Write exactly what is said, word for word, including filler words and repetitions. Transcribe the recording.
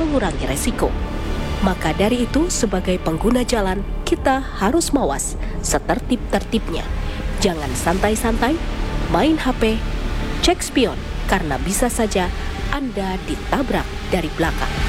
mengurangi resiko. Maka dari itu, sebagai pengguna jalan, kita harus mawas setertib-tertibnya. Jangan santai-santai, main H P, cek spion, karena bisa saja Anda ditabrak dari belakang.